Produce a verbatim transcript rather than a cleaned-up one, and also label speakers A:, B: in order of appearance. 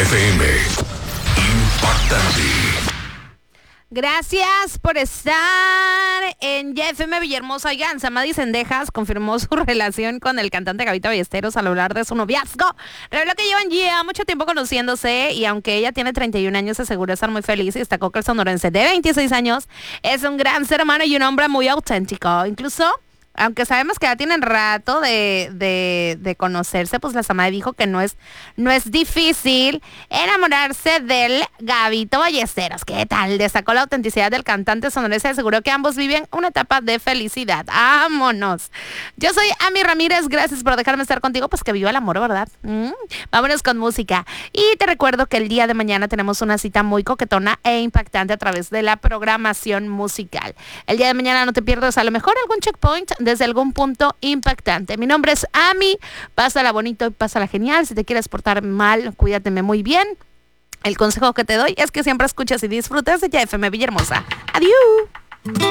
A: F M. Impactante.
B: Gracias por estar en Ya F M Villahermosa. Oigan, Samadhi Sendejas confirmó su relación con el cantante Gabito Ballesteros al hablar de su noviazgo. Reveló que llevan ya mucho tiempo conociéndose y aunque ella tiene treinta y un años, aseguró estar muy feliz y destacó que el sonorense de veintiséis años es un gran ser humano y un hombre muy auténtico. Incluso, aunque sabemos que ya tienen rato de, de, de conocerse, pues la Samadhi dijo que no es, no es difícil enamorarse del Gabito Ballesteros. ¿Qué tal? Destacó la autenticidad del cantante sonorense y aseguró que ambos viven una etapa de felicidad. ¡Vámonos! Yo soy Ami Ramírez, gracias por dejarme estar contigo, pues que viva el amor, ¿verdad? ¿Mm? Vámonos con música. Y te recuerdo que el día de mañana tenemos una cita muy coquetona e impactante a través de la programación musical. El día de mañana no te pierdas a lo mejor algún checkpoint desde algún punto impactante. Mi nombre es Ami, pásala bonito y pásala genial. Si te quieres portar mal, cuídateme muy bien. El consejo que te doy es que siempre escuches y disfrutes de Ya F M Villahermosa. Adiós.